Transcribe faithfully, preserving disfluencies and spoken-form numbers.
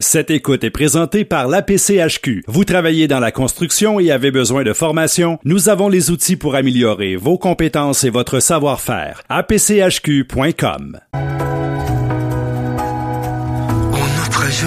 Cette écoute est présentée par l'A P C H Q. Vous travaillez dans la construction et avez besoin de formation? Nous avons les outils pour améliorer vos compétences et votre savoir-faire. A P C H Q point com.